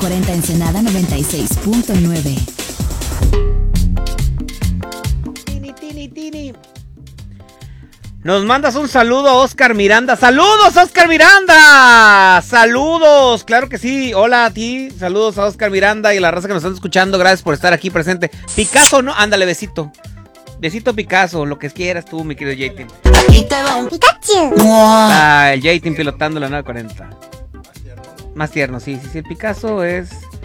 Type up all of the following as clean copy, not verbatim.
40 Ensenada 96.9. Tini. Nos mandas un saludo a Oscar Miranda. ¡Saludos, Oscar Miranda! ¡Saludos! Claro que sí. Hola a ti. Saludos a Oscar Miranda y a la raza que nos están escuchando. Gracias por estar aquí presente. Picasso, ¿no? Ándale, besito. Besito Picasso, lo que quieras tú, mi querido J-Team. Aquí te va un Pikachu. Ah, el J-Team pilotando la 940. Más tierno, sí. El Picasso es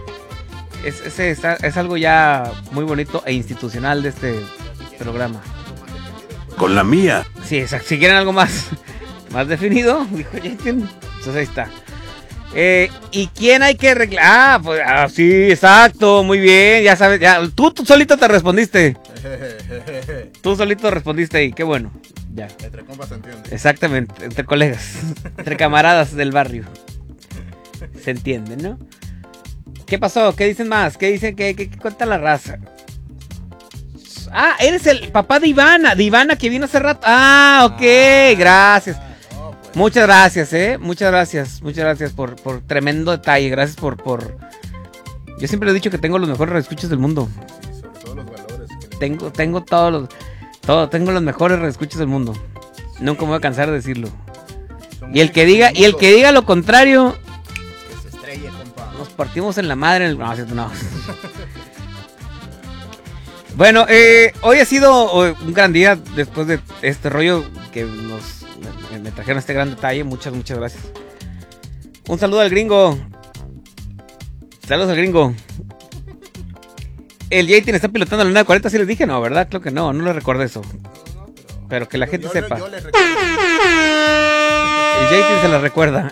algo ya muy bonito e institucional de este programa. Con la mía. Sí, exacto. Si quieren algo más definido, dijo J-Team, entonces ahí está. ¿Y quién hay que arreglar? Sí, exacto, muy bien, ya sabes, ya, tú solito te respondiste. Tú solito respondiste ahí, qué bueno. Ya. Entre compas se entiende. Exactamente, entre colegas, entre camaradas del barrio. Se entiende, ¿no? ¿Qué pasó? ¿Qué dicen más? ¿Qué dicen? ¿Qué cuenta la raza? Ah, eres el papá de Ivana que vino hace rato. Ah, ok, gracias. Muchas gracias, muchas gracias por tremendo detalle, gracias por... Yo siempre he dicho que tengo los mejores escuchas del mundo. Sí, sobre todo los valores. Tengo los mejores escuchas del mundo. Nunca me voy a cansar de decirlo. Y el que diga lo contrario, que se estrelle, compa. nos partimos en la madre. No. Bueno, hoy ha sido un gran día después de este rollo que me trajeron este gran detalle. Muchas gracias. Un saludo al gringo. Saludos al gringo. El J-Team está pilotando la 940, ¿sí les dije? No, ¿verdad? Creo que no le recuerdo eso. Pero que la gente sepa. Yo les recuerdo. El J-Team se la recuerda.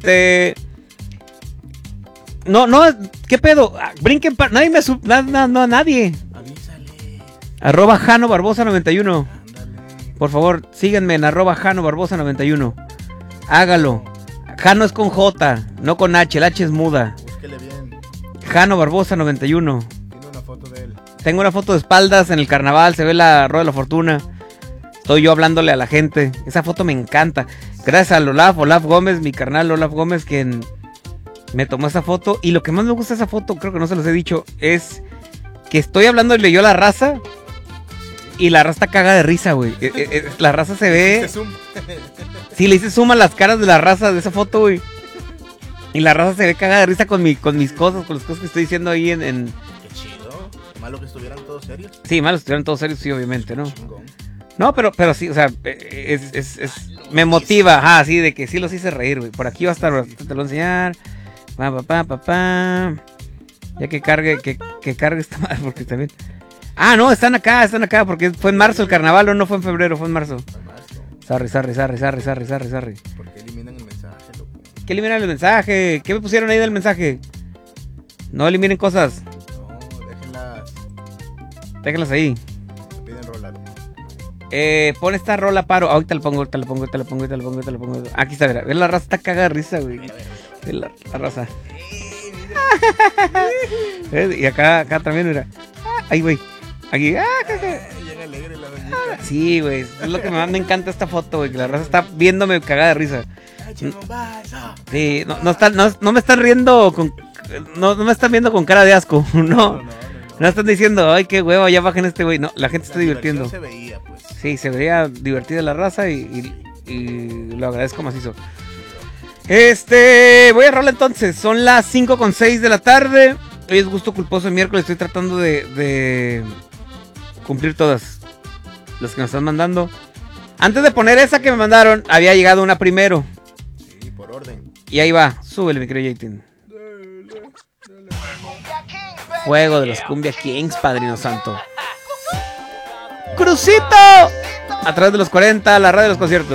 No, ¿qué pedo? Brinquen nadie me nadie. Avísale. @JanoBarbosa91. Por favor, síganme en @JanoBarbosa91. Hágalo. Jano es con J, no con H. El H es muda. Búsquele bien. Jano Barbosa91. Tiene una foto de él. Tengo una foto de espaldas en el carnaval. Se ve la Rueda de la Fortuna. Estoy yo hablándole a la gente. Esa foto me encanta. Gracias a Olaf Gómez, mi carnal Olaf Gómez, quien me tomó esa foto. Y lo que más me gusta de esa foto, creo que no se los he dicho, es que estoy hablándole yo a la raza. Y la raza caga de risa, güey. La raza se ve. Sí, le hice zoom a las caras de la raza de esa foto, güey. Y la raza se ve caga de risa con mis cosas, con las cosas que estoy diciendo ahí en... Qué chido. Malo que estuvieran todos serios. Sí, malo que estuvieran todos serios, sí, obviamente, ¿no? Chingón. No, pero sí, o sea, me motiva, ajá, sí, de que sí los hice reír, güey. Por aquí va a estar, te lo voy a enseñar. Ya que cargue esta madre, porque también... Ah, no, están acá, porque fue en marzo el carnaval, o no fue en febrero, fue en marzo. Sorry. ¿Por qué eliminan el mensaje, loco? ¿Qué eliminan el mensaje? ¿Qué me pusieron ahí del mensaje? No eliminen cosas. No, déjenlas. Déjenlas ahí. Me piden rola, loco. Pon esta rola, paro. Ahorita la pongo. Aquí está, mira. Ve, la raza está cagada de risa, güey. Ve la raza. Y acá también, mira. Ay, güey. Aquí. Llega alegre la doñita. Sí, güey. Es lo que más me encanta esta foto, güey. Que la raza está viéndome cagada de risa. Sí, no me están riendo con. No me están viendo con cara de asco. No están diciendo, ay, qué huevo, ya bajen este güey. No, la gente está divirtiendo. Se veía, pues. Sí, se veía divertida la raza y lo agradezco macizo. Voy a rolar entonces. Son las 5:06 de la tarde. Hoy es gusto culposo el miércoles. Estoy tratando de cumplir todas las que nos están mandando. Antes de poner esa que me mandaron, había llegado una primero. Sí, por orden. Y ahí va. Súbele, mi querido J-Team. Fuego de los Cumbia Kings, Padrino Santo. ¡Crucito! A través de los 40, la radio de los conciertos.